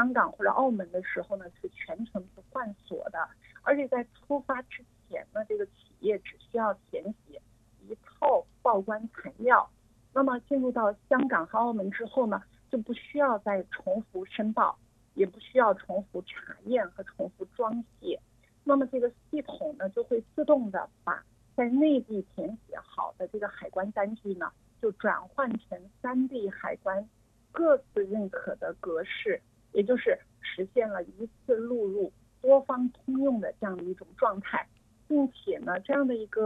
香港或者澳门的时候呢，是全程是换锁的，而且在出发之前呢，这个企业只需要填写一套报关材料，那么进入到香港和澳门之后呢，就不需要再重复申报，也不需要重复查验和重复装卸，那么这个系统呢，就会自动的把在内地填写好的这个海关单据呢，就转换成3地海关各自认可的格式，也就是实现了一次录入多方通用的这样的一种状态，并且呢，这样的一个